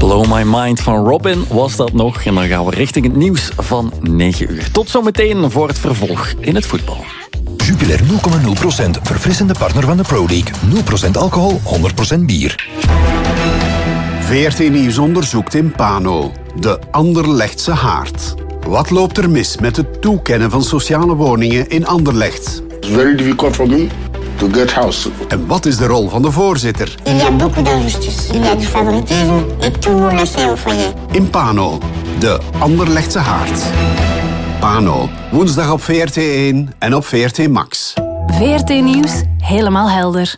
Blow My Mind van Robin was dat nog. En dan gaan we richting het nieuws van 9 uur. Tot zometeen voor het vervolg in het voetbal. Jupiler 0,0%. Verfrissende partner van de Pro League. 0% alcohol, 100% bier. VRT Nieuws onderzoekt in Pano. De Anderlechtse haard. Wat loopt er mis met het toekennen van sociale woningen in Anderlecht? It's very difficult for me to get house. En wat is de rol van de voorzitter? Il y a beaucoup d'injustice, il y a du favoritisme et tout le monde le sait au foyer. In Pano, de Anderlechtse haard. Pano, woensdag op VRT1 en op VRT Max. VRT Nieuws, helemaal helder.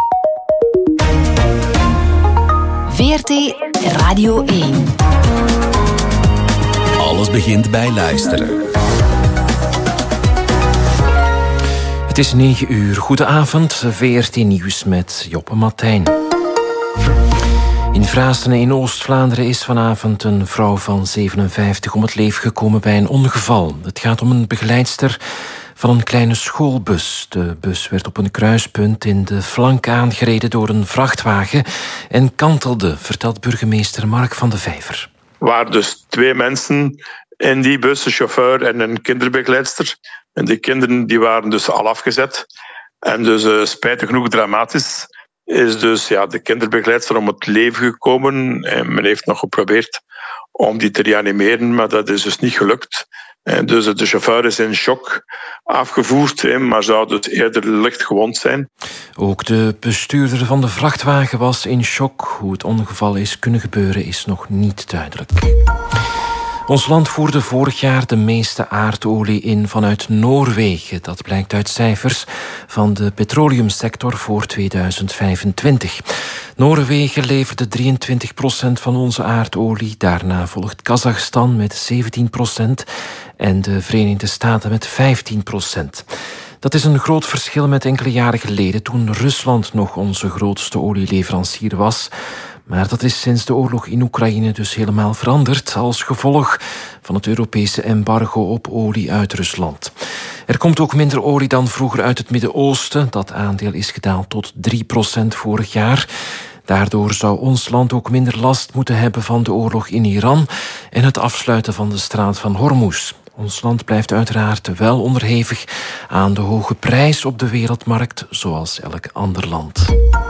VRT Radio 1. Alles begint bij luisteren. Het is 9 uur. Goedenavond, VRT Nieuws met Joppe Martijn. In Vraassenen in Oost-Vlaanderen is vanavond een vrouw van 57 om het leven gekomen bij een ongeval. Het gaat om een begeleidster van een kleine schoolbus. De bus werd op een kruispunt in de flank aangereden door een vrachtwagen en kantelde, vertelt burgemeester Mark van de Vijver. Er waren dus 2 mensen in die bus, een chauffeur en een kinderbegeleidster. En die kinderen die waren dus al afgezet. En dus spijtig genoeg dramatisch is dus de kinderbegeleidster om het leven gekomen. En men heeft nog geprobeerd om die te reanimeren, maar dat is dus niet gelukt. En dus de chauffeur is in shock afgevoerd, maar zou dus eerder licht gewond zijn. Ook de bestuurder van de vrachtwagen was in shock. Hoe het ongeval is kunnen gebeuren is nog niet duidelijk. Ons land voerde vorig jaar de meeste aardolie in vanuit Noorwegen. Dat blijkt uit cijfers van de petroleumsector voor 2025. Noorwegen leverde 23% van onze aardolie. Daarna volgt Kazachstan met 17% en de Verenigde Staten met 15%. Dat is een groot verschil met enkele jaren geleden, toen Rusland nog onze grootste olieleverancier was. Maar dat is sinds de oorlog in Oekraïne dus helemaal veranderd als gevolg van het Europese embargo op olie uit Rusland. Er komt ook minder olie dan vroeger uit het Midden-Oosten. Dat aandeel is gedaald tot 3% vorig jaar. Daardoor zou ons land ook minder last moeten hebben van de oorlog in Iran en het afsluiten van de straat van Hormuz. Ons land blijft uiteraard wel onderhevig aan de hoge prijs op de wereldmarkt, zoals elk ander land.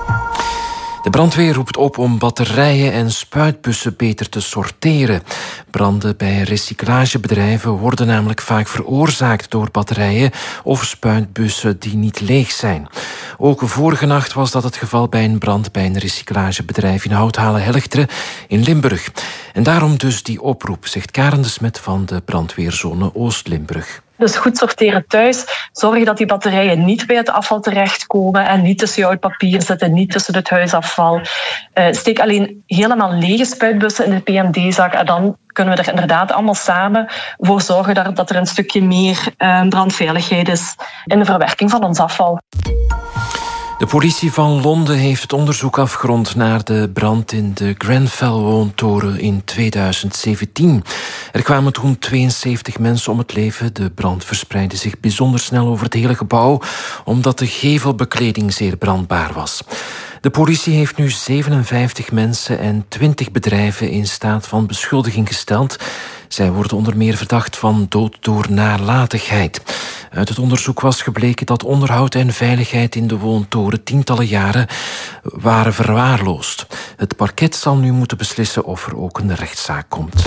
De brandweer roept op om batterijen en spuitbussen beter te sorteren. Branden bij recyclagebedrijven worden namelijk vaak veroorzaakt door batterijen of spuitbussen die niet leeg zijn. Ook vorige nacht was dat het geval bij een brand bij een recyclagebedrijf in Houthalen-Helchteren in Limburg. En daarom dus die oproep, zegt Karen de Smet van de brandweerzone Oost-Limburg. Dus goed sorteren thuis. Zorg dat die batterijen niet bij het afval terechtkomen en niet tussen jouw papier zitten, niet tussen het huisafval. Steek alleen helemaal lege spuitbussen in de PMD-zak en dan kunnen we er inderdaad allemaal samen voor zorgen dat er een stukje meer brandveiligheid is in de verwerking van ons afval. De politie van Londen heeft het onderzoek afgerond naar de brand in de Grenfell-woontoren in 2017. Er kwamen toen 72 mensen om het leven. De brand verspreidde zich bijzonder snel over het hele gebouw, omdat de gevelbekleding zeer brandbaar was. De politie heeft nu 57 mensen en 20 bedrijven in staat van beschuldiging gesteld. Zij worden onder meer verdacht van dood door nalatigheid. Uit het onderzoek was gebleken dat onderhoud en veiligheid in de woontoren tientallen jaren waren verwaarloosd. Het parket zal nu moeten beslissen of er ook een rechtszaak komt.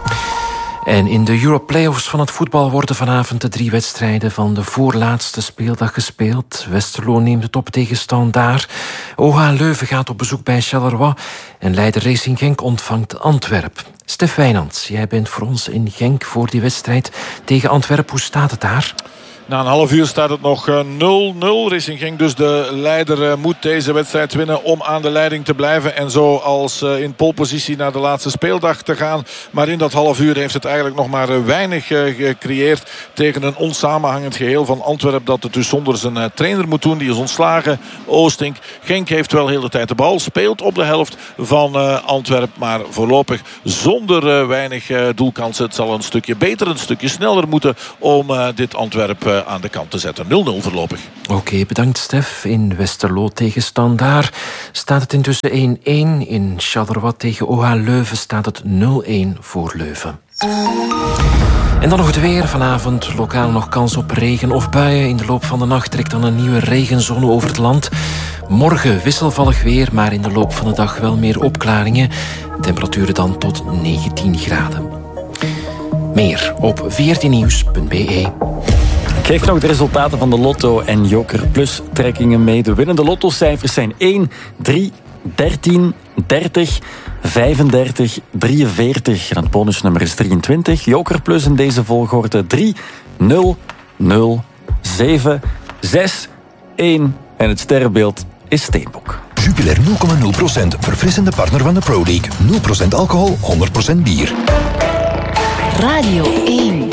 En in de Europlayoffs van het voetbal worden vanavond de 3 wedstrijden van de voorlaatste speeldag gespeeld. Westerlo neemt het op tegen Standaard. OH Leuven gaat op bezoek bij Charleroi. En leider Racing Genk ontvangt Antwerp. Stef Wijnands, jij bent voor ons in Genk voor die wedstrijd tegen Antwerp. Hoe staat het daar? Na een half uur staat het nog 0-0. Racing Genk dus de leider moet deze wedstrijd winnen om aan de leiding te blijven. En zo als in polepositie naar de laatste speeldag te gaan. Maar in dat half uur heeft het eigenlijk nog maar weinig gecreëerd tegen een onsamenhangend geheel van Antwerp. Dat het dus zonder zijn trainer moet doen. Die is ontslagen, Oostink. Genk heeft wel de hele tijd de bal. Speelt op de helft van Antwerp. Maar voorlopig zonder weinig doelkansen. Het zal een stukje beter, een stukje sneller moeten om dit Antwerp aan de kant te zetten. 0-0 voorlopig. Oké, bedankt Stef. In Westerlo tegen Standaard staat het intussen 1-1. In Charleroi tegen OH Leuven staat het 0-1 voor Leuven. En dan nog het weer. Vanavond lokaal nog kans op regen of buien. In de loop van de nacht trekt dan een nieuwe regenzone over het land. Morgen wisselvallig weer, maar in de loop van de dag wel meer opklaringen. Temperaturen dan tot 19 graden. Meer op 14nieuws.be. Ik geef nog de resultaten van de Lotto en Joker Plus trekkingen mee. De winnende lottocijfers zijn 1, 3, 13, 30, 35, 43. En het bonusnummer is 23. Joker Plus in deze volgorde 3, 0, 0, 7, 6, 1. En het sterrenbeeld is Steenbok. Jupiler 0,0%. Verfrissende partner van de Pro League. 0% alcohol, 100% bier. Radio 1.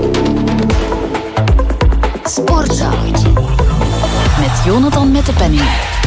Sportza. Met Jonathan Mettepenning.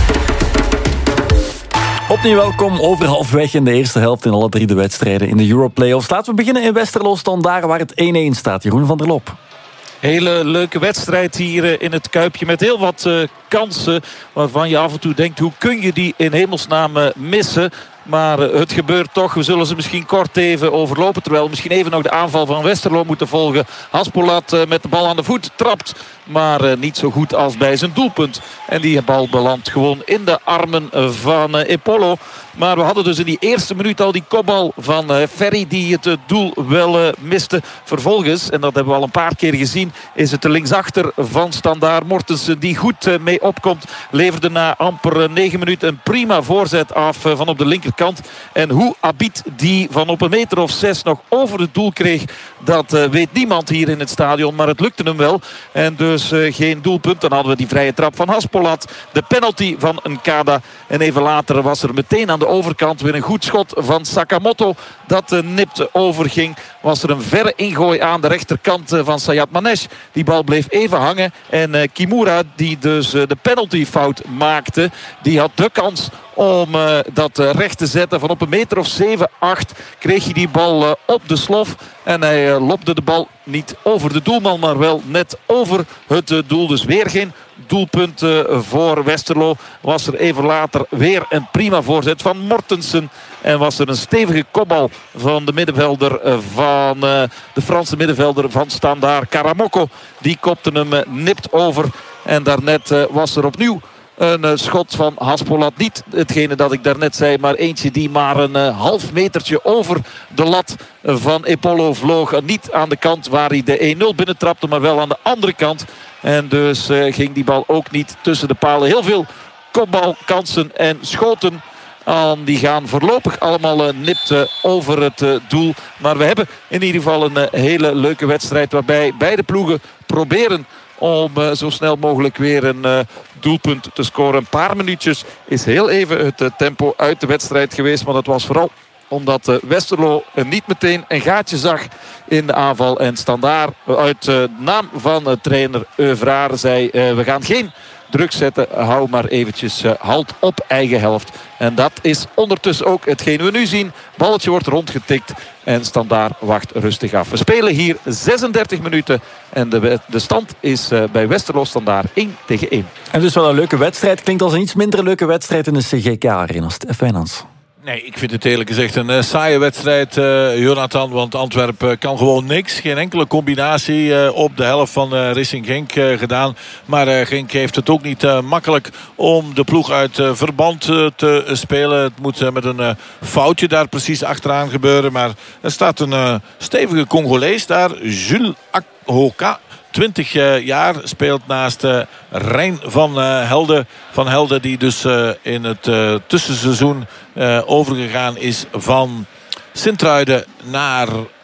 Opnieuw welkom, over halfweg in de eerste helft in alle 3 de wedstrijden in de Europlayoffs. Laten we beginnen in Westerlo Standaard, waar het 1-1 staat. Jeroen van der Lop. Hele leuke wedstrijd hier in het Kuipje met heel wat kansen waarvan je af en toe denkt, hoe kun je die in hemelsnaam missen? Maar het gebeurt toch. We zullen ze misschien kort even overlopen. Terwijl we misschien even nog de aanval van Westerlo moeten volgen. Haspolat met de bal aan de voet trapt. Maar niet zo goed als bij zijn doelpunt. En die bal belandt gewoon in de armen van Epolo. Maar we hadden dus in die eerste minuut al die kopbal van Ferry die het doel wel miste. Vervolgens, en dat hebben we al een paar keer gezien, is het de linksachter van Standaard Mortensen die goed mee opkomt. Leverde na amper 9 minuten een prima voorzet af van op de linkerkant. En hoe Abid die van op 1 meter of 6 nog over het doel kreeg, dat weet niemand hier in het stadion. Maar het lukte hem wel. En dus geen doelpunt. Dan hadden we die vrije trap van Haspolat. De penalty van Nkada. En even later was er meteen aan de overkant weer een goed schot van Sakamoto. Dat nipt overging. Was er een verre ingooi aan de rechterkant van Sayat Manesh. Die bal bleef even hangen. En Kimura, die dus de penaltyfout maakte, die had de kans om dat recht te zetten. Van op 1 meter of 7, 8 kreeg hij die bal op de slof. En hij lopte de bal niet over de doelman, maar wel net over het doel. Dus weer geen doelpunt voor Westerlo. Was er even later weer een prima voorzet van Mortensen. En was er een stevige kopbal van de middenvelder van de Franse middenvelder van Standaard, Karamoko. Die kopte hem nipt over. En daarnet was er opnieuw een schot van Haspolat. Niet hetgene dat ik daarnet zei, maar eentje die maar een half metertje over de lat van Epolo vloog. Niet aan de kant waar hij de 1-0 binnentrapte, maar wel aan de andere kant. En dus ging die bal ook niet tussen de palen. Heel veel kopbalkansen en schoten. Die gaan voorlopig allemaal nipt over het doel. Maar we hebben in ieder geval een hele leuke wedstrijd waarbij beide ploegen proberen om zo snel mogelijk weer een doelpunt te scoren. Een paar minuutjes is heel even het tempo uit de wedstrijd geweest. Maar dat was vooral omdat Westerlo niet meteen een gaatje zag in de aanval. En Standaard uit naam van trainer Euvraar zei, we gaan geen druk zetten. Hou maar eventjes halt op eigen helft. En dat is ondertussen ook hetgeen we nu zien. Balletje wordt rondgetikt en Standaard wacht rustig af. We spelen hier 36 minuten en de stand is bij Westerlo Standaard 1-1. En dus wel een leuke wedstrijd. Klinkt als een iets minder leuke wedstrijd in de CGK-arena. Stef Wijnands. Nee, ik vind het eerlijk gezegd een saaie wedstrijd, Jonathan. Want Antwerpen kan gewoon niks. Geen enkele combinatie op de helft van Racing Genk gedaan. Maar Genk heeft het ook niet makkelijk om de ploeg uit verband te spelen. Het moet met een foutje daar precies achteraan gebeuren. Maar er staat een stevige Congolees daar. Jules Akhoka. 20 jaar, speelt naast Rijn van Helden. Van Helden die dus in het tussenseizoen overgegaan is van Sint-Truiden naar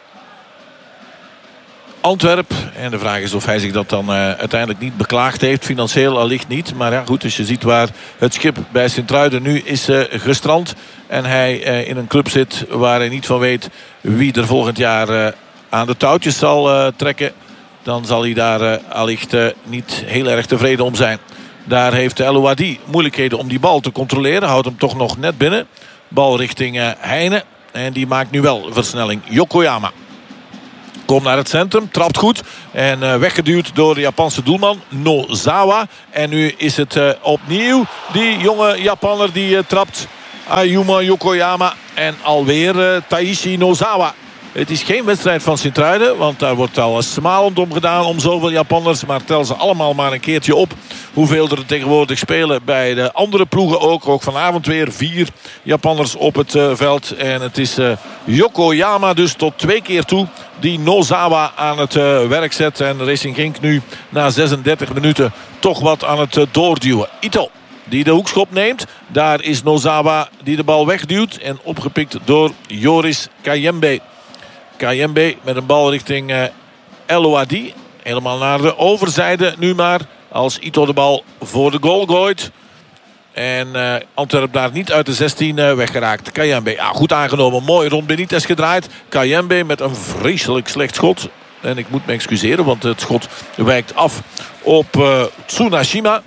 Antwerpen. En de vraag is of hij zich dat dan uiteindelijk niet beklaagd heeft. Financieel allicht niet. Maar ja, goed, als je ziet waar het schip bij Sint-Truiden nu is gestrand. En hij in een club zit waar hij niet van weet wie er volgend jaar aan de touwtjes zal trekken. Dan zal hij daar allicht niet heel erg tevreden om zijn. Daar heeft El Ouadi moeilijkheden om die bal te controleren. Houdt hem toch nog net binnen. Bal richting Heine. En die maakt nu wel versnelling. Yokoyama. Komt naar het centrum, trapt goed. En weggeduwd door de Japanse doelman Nozawa. En nu is het opnieuw die jonge Japanner die trapt. Ayuma Yokoyama. En alweer Taishi Nozawa. Het is geen wedstrijd van Sint-Truiden. Want daar wordt al smalend om gedaan om zoveel Japanners. Maar tel ze allemaal maar een keertje op. Hoeveel er tegenwoordig spelen bij de andere ploegen ook. Ook vanavond weer 4 Japanners op het veld. En het is Yokoyama dus tot 2 keer toe. Die Nozawa aan het werk zet. En Racing Genk nu na 36 minuten toch wat aan het doorduwen. Ito die de hoekschop neemt. Daar is Nozawa die de bal wegduwt. En opgepikt door Joris Kayembe. Kayembe met een bal richting El Ouadi. Helemaal naar de overzijde nu maar. Als Ito de bal voor de goal gooit. En Antwerp daar niet uit de 16 weggeraakt. Kayembe, ja, goed aangenomen. Mooi rond Benitez gedraaid. Kayembe met een vreselijk slecht schot. En ik moet me excuseren, want het schot wijkt af op Tsunashima.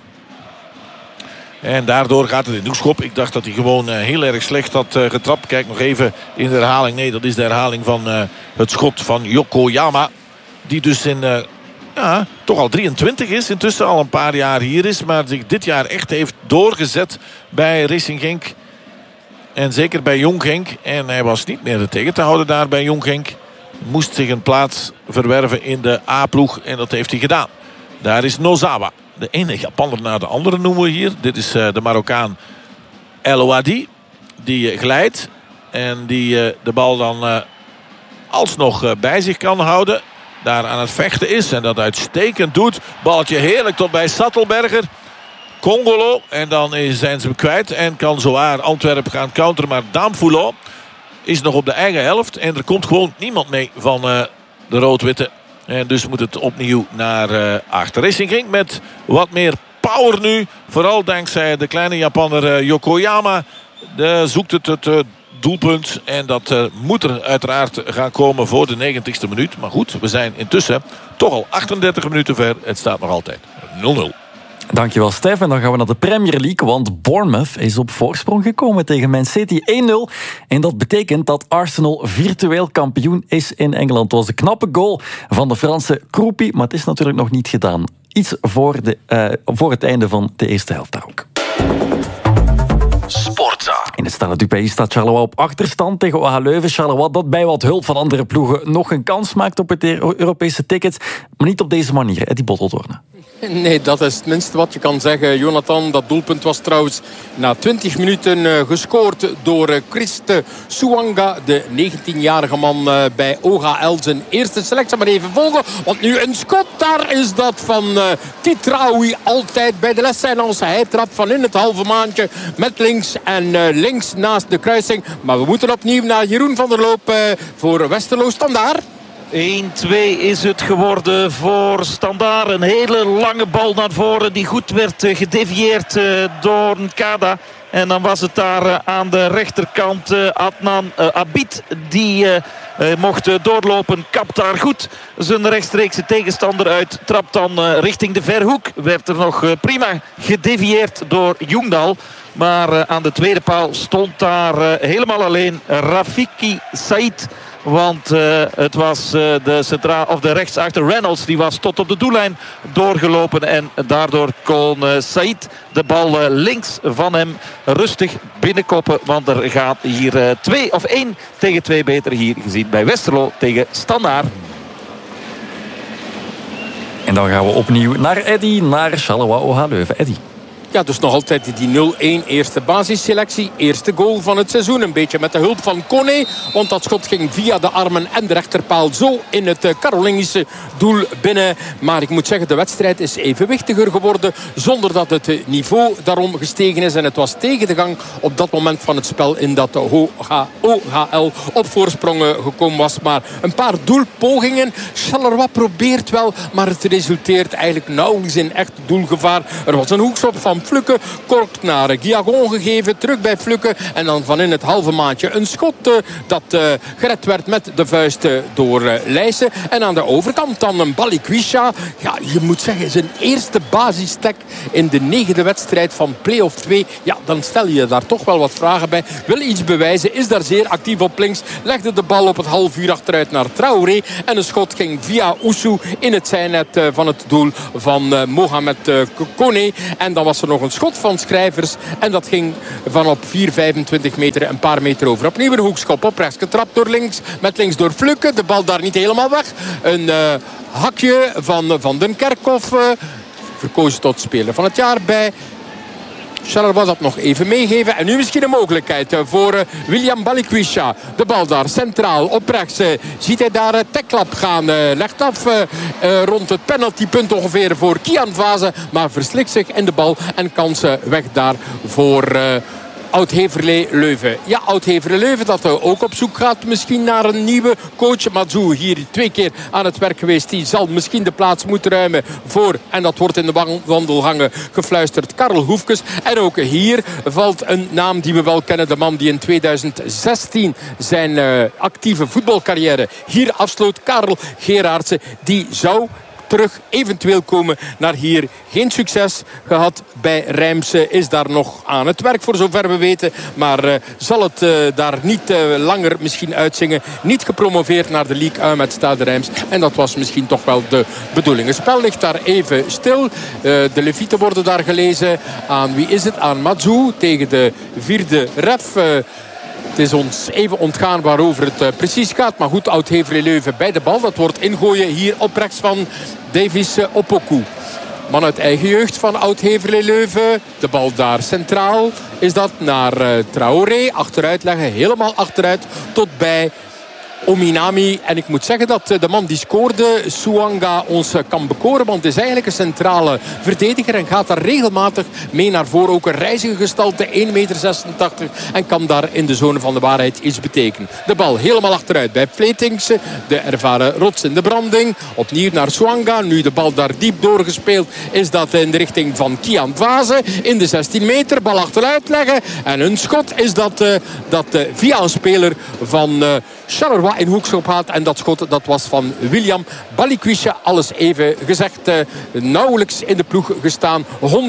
En daardoor gaat het in de hoekschop. Ik dacht dat hij gewoon heel erg slecht had getrapt. Kijk nog even in de herhaling. Nee, dat is de herhaling van het schot van Yokoyama. Die dus toch al 23 is. Intussen al een paar jaar hier is. Maar zich dit jaar echt heeft doorgezet bij Racing Genk. En zeker bij Jong Genk. En hij was niet meer tegen te houden daar bij Jong Genk. Moest zich een plaats verwerven in de A-ploeg. En dat heeft hij gedaan. Daar is Nozawa. De ene Japaner naar de andere noemen we hier. Dit is de Marokkaan El Ouadi. Die glijdt. En die de bal dan alsnog bij zich kan houden. Daar aan het vechten is. En dat uitstekend doet. Balletje heerlijk tot bij Sattelberger. Congolo. En dan zijn ze hem kwijt. En kan zowaar Antwerpen gaan counteren. Maar Damfulo is nog op de eigen helft. En er komt gewoon niemand mee van de rood-witte. En dus moet het opnieuw naar achter. Racing Genk met wat meer power nu. Vooral dankzij de kleine Japanner Yokoyama. Zoekt het doelpunt. En dat moet er uiteraard gaan komen voor de 90ste minuut. Maar goed, we zijn intussen toch al 38 minuten ver. Het staat nog altijd 0-0. Dankjewel, Stef. En dan gaan we naar de Premier League. Want Bournemouth is op voorsprong gekomen tegen Man City 1-0. En dat betekent dat Arsenal virtueel kampioen is in Engeland. Het was een knappe goal van de Franse Kroupi. Maar het is natuurlijk nog niet gedaan. Iets voor het einde van de eerste helft daar ook. Sportza. En het staat natuurlijk bij staat Charleroi op achterstand tegen OH Leuven. Charleroi dat bij wat hulp van andere ploegen nog een kans maakt op het Europese ticket. Maar niet op deze manier, Eddie Botteltoorne. Nee, dat is het minste wat je kan zeggen, Jonathan. Dat doelpunt was trouwens na 20 minuten gescoord door Christe Souanga, de 19-jarige man bij OHL. Zijn eerste selectie, maar even volgen. Want nu een schot, daar is dat van Titraoui. Altijd bij de les zijn als hij trapt van in het halve maandje. Met links en links naast de kruising. Maar we moeten opnieuw naar Jeroen van der Loop voor Westerlo Standaard. 1-2 is het geworden voor Standaard. Een hele lange bal naar voren die goed werd gedevieerd door Nkada. En dan was het daar aan de rechterkant Adnan Abid die mocht doorlopen. Kapt daar goed zijn rechtstreekse tegenstander uit. Trapt dan richting de verhoek. Werd er nog prima gedevieerd door Jungdal. Maar aan de tweede paal stond daar helemaal alleen Rafiki Said. Want het was de rechtsachter Reynolds. Die was tot op de doellijn doorgelopen. En daardoor kon Said de bal links van hem rustig binnenkoppen. Want er gaat hier 2 of 1 tegen 2 beter hier gezien bij Westerlo tegen Standaard. En dan gaan we opnieuw naar Eddy, naar Charleroi OH Leuven. Eddy. Ja, dus nog altijd die 0-1 eerste basisselectie. Eerste goal van het seizoen. Een beetje met de hulp van Kone. Want dat schot ging via de armen en de rechterpaal zo in het Carolingische doel binnen. Maar ik moet zeggen, de wedstrijd is evenwichtiger geworden. Zonder dat het niveau daarom gestegen is. En het was tegen de gang op dat moment van het spel in dat de OHL op voorsprong gekomen was. Maar een paar doelpogingen. Charleroi probeert wel, maar het resulteert eigenlijk nauwelijks in echt doelgevaar. Er was een hoekschop van Van Flukke. Kort naar Guillagon gegeven. Terug bij Flukke. En dan van in het halve maandje een schot dat gered werd met de vuist door Leijsen. En aan de overkant dan een Balikwisha. Ja, je moet zeggen, zijn eerste basisstek in de 9e wedstrijd van play-off 2. Ja, dan stel je daar toch wel wat vragen bij. Wil iets bewijzen, is daar zeer actief op links. Legde de bal op het half uur achteruit naar Traoré. En een schot ging via Oussou in het zijnet van het doel van Mohamed Kone. En dan was er nog een schot van Schrijvers. En dat ging van op 4,25 meter een paar meter over. Opnieuw een hoekschop op rechts getrapt door links. Met links door Flukke. De bal daar niet helemaal weg. Een hakje van den Kerkhoff. Verkozen tot speler van het jaar bij Charleroi dat nog even meegeven. En nu misschien een mogelijkheid voor William Balikwisha. De bal daar centraal op rechts. Ziet hij daar Teklap gaan. Legt af rond het penaltypunt ongeveer voor Kian Vaze. Maar verslikt zich in de bal. En kansen weg daar voor Oud-Heverlee Leuven. Ja, Oud-Heverlee Leuven dat ook op zoek gaat misschien naar een nieuwe coach. Mazou hier 2 keer aan het werk geweest. Die zal misschien de plaats moeten ruimen voor, en dat wordt in de wandelgangen gefluisterd, Karel Hoefkes. En ook hier valt een naam die we wel kennen. De man die in 2016 zijn actieve voetbalcarrière hier afsloot. Karel Gerardsen. Die zou terug eventueel komen naar hier. Geen succes gehad bij Rijmse. Is daar nog aan het werk voor zover we weten. Maar zal het daar niet langer misschien uitzingen. Niet gepromoveerd naar de Ligue 1 met Stade Reims. En dat was misschien toch wel de bedoeling. Het spel ligt daar even stil. De levieten worden daar gelezen. Aan wie is het? Aan Mazou tegen de 4e ref. Het is ons even ontgaan waarover het precies gaat. Maar goed, Oud-Heverlee Leuven bij de bal. Dat wordt ingooien hier op rechts van Davis Opoku. Man uit eigen jeugd van Oud-Heverlee Leuven. De bal daar centraal is dat naar Traoré. Achteruit leggen, helemaal achteruit tot bij Ominami. En ik moet zeggen dat de man die scoorde, Suanga, ons kan bekoren. Want het is eigenlijk een centrale verdediger. En gaat daar regelmatig mee naar voren. Ook een reizige gestalte, 1,86 meter. En kan daar in de zone van de waarheid iets betekenen. De bal helemaal achteruit bij Fletings. De ervaren rots in de branding. Opnieuw naar Suanga. Nu de bal daar diep doorgespeeld. Is dat in de richting van Kian Vaze. In de 16 meter. Bal achteruit leggen. En een schot is dat via een speler van Charleroi in hoekschop had. En dat schot dat was van William Balikwisha. Alles even gezegd. Nauwelijks in de ploeg gestaan.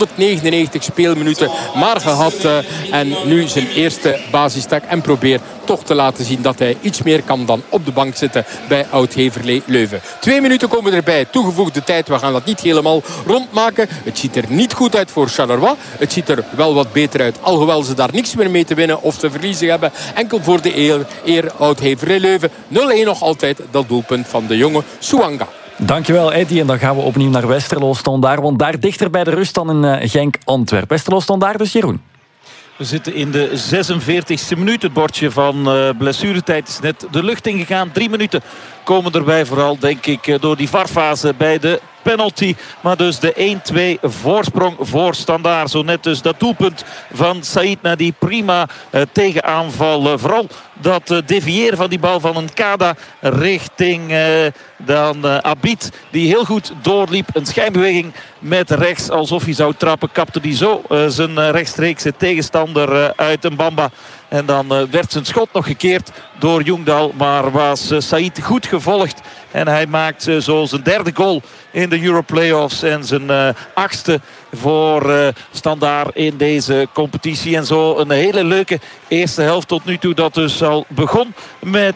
199 speelminuten maar gehad. En nu zijn eerste basisstek. En probeert toch te laten zien dat hij iets meer kan dan op de bank zitten bij Oud-Heverlee Leuven. 2 minuten komen erbij. Toegevoegde tijd. We gaan dat niet helemaal rondmaken. Het ziet er niet goed uit voor Charleroi. Het ziet er wel wat beter uit. Alhoewel ze daar niks meer mee te winnen of te verliezen hebben. Enkel voor de eer Oud-Heverlee Leuven. 0-1 nog altijd dat doelpunt van de jonge Suanga. Dankjewel, Eddie. En dan gaan we opnieuw naar Westerlo Standaard. Want daar dichter bij de rust dan in Genk-Antwerp. Westerlo Standaard, dus Jeroen. We zitten in de 46e minuut. Het bordje van blessuretijd is net de lucht ingegaan. 3 minuten komen erbij. Vooral, denk ik, door die VAR-fase bij de penalty. Maar dus de 1-2 voorsprong voor Standaard. Zo net dus dat doelpunt van Saïd na die prima tegenaanval. Vooral dat deviëren van die bal van een Kada richting dan Abid. Die heel goed doorliep. Een schijnbeweging met rechts. Alsof hij zou trappen. Kapte die zo zijn rechtstreekse tegenstander uit een Bamba. En dan werd zijn schot nog gekeerd door Jungdal. Maar was Saïd goed gevolgd. En hij maakt zo zijn 3e goal in de Europlayoffs. En zijn 8e voor Standaard in deze competitie. En zo een hele leuke eerste helft tot nu toe. Dat dus al begon met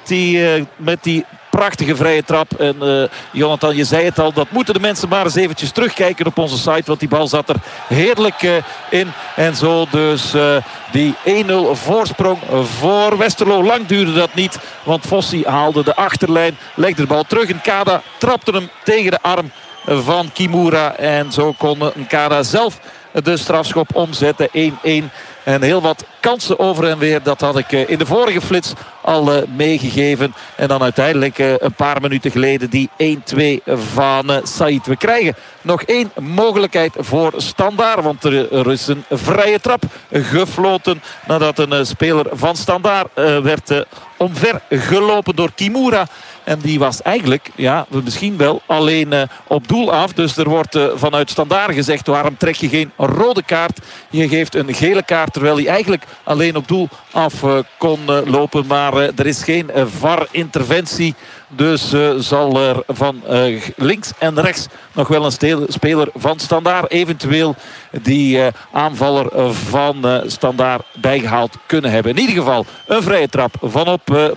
die prachtige vrije trap. En Jonathan, je zei het al, dat moeten de mensen maar eens eventjes terugkijken op onze site. Want die bal zat er heerlijk in. En zo dus die 1-0 voorsprong voor Westerlo. Lang duurde dat niet, want Fossi haalde de achterlijn. Legde de bal terug in Kada. Trapte hem tegen de arm van Kimura. En zo kon Nkada zelf de strafschop omzetten. 1-1. En heel wat kansen over en weer. Dat had ik in de vorige flits al meegegeven. En dan uiteindelijk een paar minuten geleden die 1-2 van Saïd. We krijgen nog 1 mogelijkheid voor Standaard. Want er is een vrije trap gefloten. Nadat een speler van Standaard werd omver gelopen door Kimura. En die was eigenlijk, misschien wel alleen op doel af. Dus er wordt vanuit Standaard gezegd, waarom trek je geen rode kaart? Je geeft een gele kaart, terwijl hij eigenlijk alleen op doel af kon lopen. Maar er is geen VAR-interventie. Dus zal er van links en rechts nog wel een speler van Standaard, eventueel die aanvaller van Standaard, bijgehaald kunnen hebben. In ieder geval een vrije trap vanop,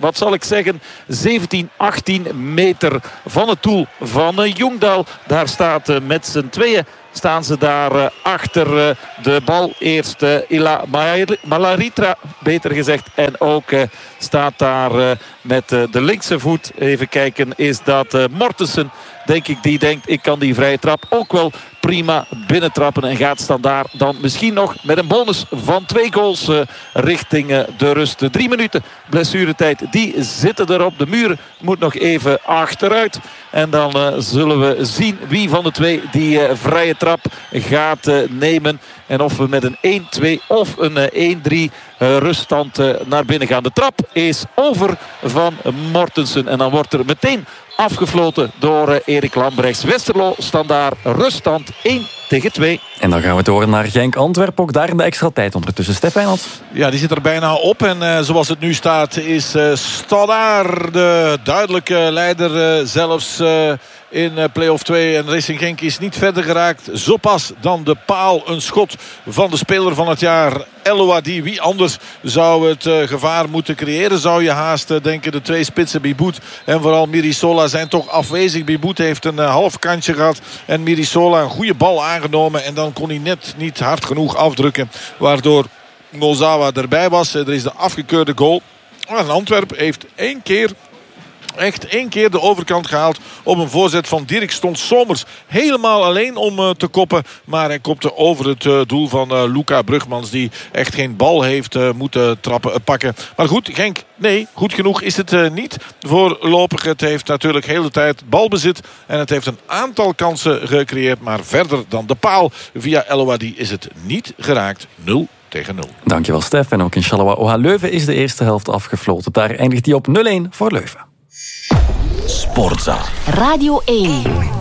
17, 18 meter van het doel van Jongdal. Daar staat met z'n tweeën. Staan ze daar achter de bal. Eerst Ila Malaritra, beter gezegd. En ook staat daar met de linkse voet. Even kijken, is dat Mortensen. Denk ik, die denkt, ik kan die vrije trap ook wel prima binnentrappen. En gaat Standaard dan misschien nog met een bonus van 2 goals richting de rust. 3 minuten blessuretijd, die zitten erop. De muur moet nog even achteruit. En dan zullen we zien wie van de twee die vrije trap gaat nemen. En of we met een 1-2 of een 1-3 ruststand naar binnen gaan. De trap is over van Mortensen. En dan wordt er meteen afgefloten door Erik Lambrechts. Westerlo, Standaard, ruststand 1-2. En dan gaan we door naar Genk-Antwerpen. Ook daar in de extra tijd ondertussen. Stef Wijnands. Ja, die zit er bijna op. En zoals het nu staat is Standaard de duidelijke leider. Zelfs in play-off 2. En Racing Genk is niet verder geraakt. Zo pas dan de paal. Een schot van de speler van het jaar, El Ouadi. Wie anders zou het gevaar moeten creëren, zou je haast denken. De 2 spitsen, Bibout en vooral Mirisola, zijn toch afwezig. Bibout heeft een half kantje gehad. En Mirisola een goede bal aangenomen. En dan kon hij net niet hard genoeg afdrukken. Waardoor Nozawa erbij was. Er is de afgekeurde goal. En Antwerpen heeft één keer de overkant gehaald op een voorzet van Dirk. Stond Somers helemaal alleen om te koppen. Maar hij kopte over het doel van Luca Brugmans. Die echt geen bal heeft moeten pakken. Maar goed, Genk, nee, goed genoeg is het niet. Voorlopig, het heeft natuurlijk de hele tijd balbezit. En het heeft een aantal kansen gecreëerd. Maar verder dan de paal via El Ouadi is het niet geraakt. 0-0. Dankjewel, Stef. En ook in Charleroi Leuven is de eerste helft afgefloten. Daar eindigt die op 0-1 voor Leuven. Sportza. Radio 1.